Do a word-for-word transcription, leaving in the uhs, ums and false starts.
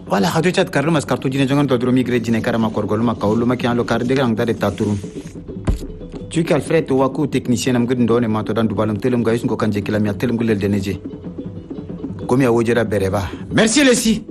wala hadu chat karlu mas kartu jine jongan to dro migre jine karama korgol ma kawlu ma kian lo kar de gang dare taturu tu kal fret wa ku technicien am gudin done ma to dan dubalam telum gayus ko kanje kila mi telum gulel deneje komi a wojera bereba merci les si